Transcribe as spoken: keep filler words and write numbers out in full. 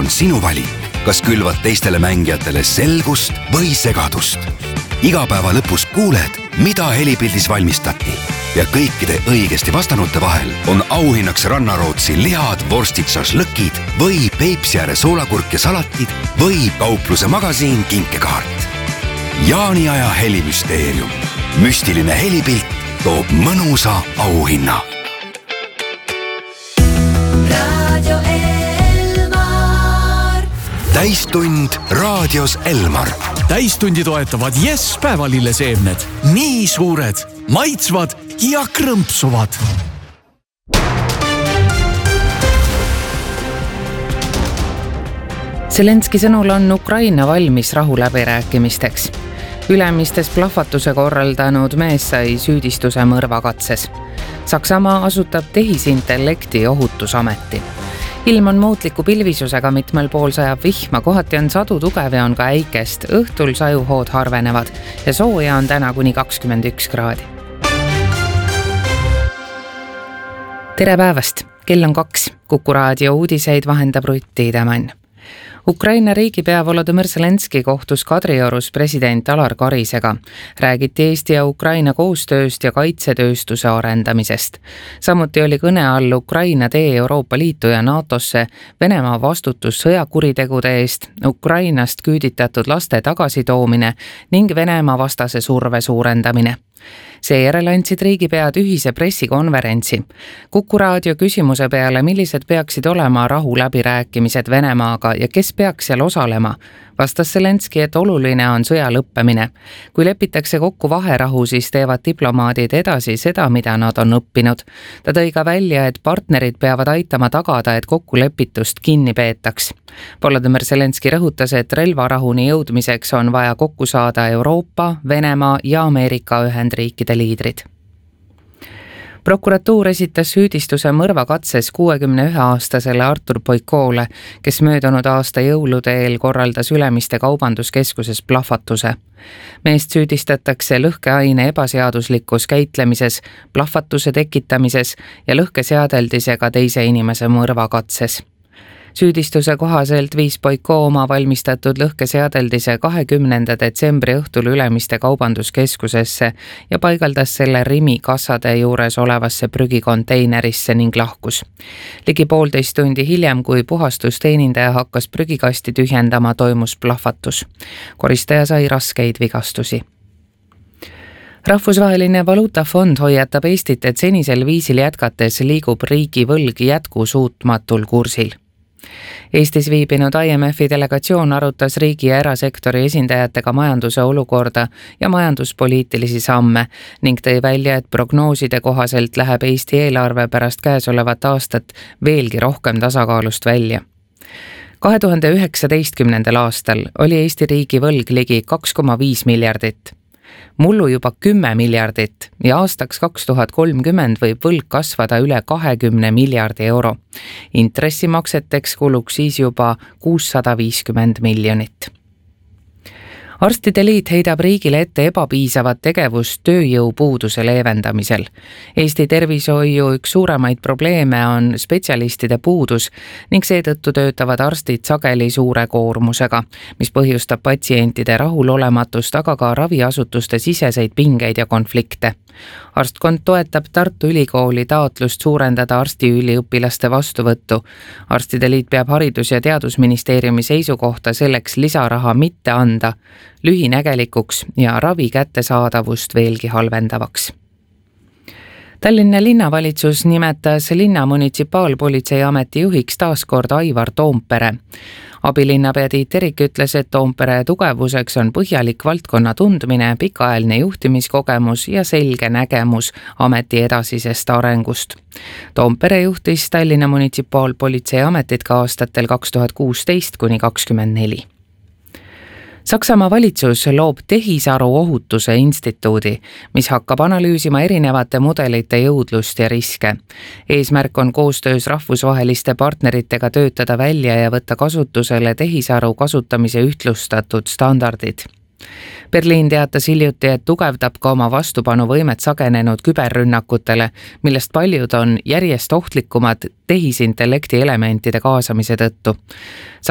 on sinu valik, kas külvad teistele mängijatele selgust või segadust. Igapäeva lõpus kuuled, mida helipildis valmistati ja kõikide õigesti vastanute vahel on auhinnaks Rannarootsi lihad, vorstid, šašlõkid või Peipsiääre soolakurk ja salatid või kaupluse magasiin kinkekaart. Jaaniaja helimüsteerium. Müstiline helipilt toob mõnusa auhinna. Radio Elmar. Täistund raadios Elmar. Täistundi toetavad Yes päevalilleseemned. Nii suured, maitsvad ja krõmpsuvad. Zelenski sõnul on Ukraina valmis rahuläbirääkimisteks. Ülemistes plahvatuse korraldanud mees sai süüdistuse mõrvakatses. Saksamaa asutab tehisintellekti ohutusameti. Ilm on muutliku pilvisusega, mitmel pool sajab vihma, kohati on sadu tugev ja on ka äikest. Õhtul sajuhood harvenevad ja sooja on täna kuni kakskümmend üks kraadi. Tere päevast! Kell on kaks. Kuku raadio uudiseid vahendab Rutt Tiidemann. Ukraina riigipea Volodõmõr Zelenski kohtus Kadriorus president Alar Karisega. Räägiti Eesti ja Ukraina koostööst ja kaitsetööstuse arendamisest. Samuti oli kõne all Ukraina tee Euroopa Liitu ja NATOsse, Venemaa vastutus sõjakuritegude eest, Ukrainast küüditatud laste tagasitoomine ning Venemaa vastase surve suurendamine. Seejärel andsid riigipead ühise pressikonverentsi. Kuku raadio küsimuse peale, millised peaksid olema rahuläbirääkimised Venemaaga ja kes peaks seal osalema, vastas Zelenski, et oluline on sõja lõppemine. Kui lepitakse kokku vaherahu, siis teevad diplomaadid edasi seda, mida nad on õppinud. Ta tõi ka välja, et partnerid peavad aitama tagada, et kokkulepitust kinni peetaks. Volodõmõr Zelenski rõhutas, et relvarahuni jõudmiseks on vaja kokku saada Euroopa, Venemaa ja Ameerika Ühendriikide liidrid. Prokuratuur esitas süüdistuse mõrvakatses kuuekümne ühe aastasele Artur Boikoole, kes möödunud aasta jõulude eel korraldas Ülemiste kaubanduskeskuses plahvatuse. Meest süüdistatakse lõhkeaine ebaseaduslikus käitlemises, plahvatuse tekitamises ja lõhkeseadeldisega teise inimese mõrvakatses. Süüdistuse kohaselt viis Boiko oma valmistatud lõhkeseadeldise kahekümnenda detsembri õhtul Ülemiste kaubanduskeskusesse ja paigaldas selle Rimi kassade juures olevasse prügikonteinerisse ning lahkus. Ligi poolteist tundi hiljem, kui puhastusteenindaja hakkas prügikasti tühjendama, toimus plahvatus. Koristaja sai raskeid vigastusi. Rahvusvaheline valuutafond hoiatab Eestit, et senisel viisil jätkates liigub riigi võlg jätkusuutmatul kursil. Eestis viibinud I M F-i delegatsioon arutas riigi ja erasektori esindajatega majanduse olukorda ja majanduspoliitilisi samme ning tõi välja, et prognooside kohaselt läheb Eesti eelarve pärast käesolevat aastat veelgi rohkem tasakaalust välja. kahe tuhande üheksateistkümnendal aastal oli Eesti riigi võlg ligi kaks koma viis miljardit. Mullu juba kümme miljardit ja aastaks kaks tuhat kolmkümmend võib võlg kasvada üle kahekümne miljardi euro. Intressimakseteks kuluks siis juba kuussada viiskümmend miljonit. Arstide liit heidab riigile ette ebapiisavat tegevust tööjõupuuduse leevendamisel. Eesti tervishoiu üks suuremaid probleeme on spetsialistide puudus ning seetõttu töötavad arstid sageli suure koormusega, mis põhjustab patsientide rahulolematust, aga ka raviasutuste siseseid pingeid ja konflikte. Arstkond toetab Tartu Ülikooli taotlust suurendada arstiüliõpilaste vastuvõttu. Arstide liit peab Haridus- ja Teadusministeeriumi seisukohta selleks lisaraha mitte anda, lühinägelikuks ja ravi kättesaadavust veelgi halvendavaks. Tallinna linnavalitsus nimetas linna munitsipaalpolitseiameti juhiks taaskord Aivar Toompere. Abilinnapea Tiit Terik ütles, et Toompere tugevuseks on põhjalik valdkonna tundmine, pikaajaline juhtimiskogemus ja selge nägemus ameti edasisest arengust. Toompere juhtis Tallinna munitsipaalpolitseiametit ka aastatel kaks tuhat kuusteist kuni kakskümmend neli. Saksamaa valitsus loob tehisaru ohutuse instituudi, mis hakkab analüüsima erinevate mudelite jõudlust ja riske. Eesmärk on koostöös rahvusvaheliste partneritega töötada välja ja võtta kasutusele tehisaru kasutamise ühtlustatud standardid. Berliin teatas hiljuti, et tugevdab ka oma vastupanuvõimet sagenenud küberrünnakutele, millest paljud on järjest ohtlikumad tehisintellekti elementide kaasamise tõttu.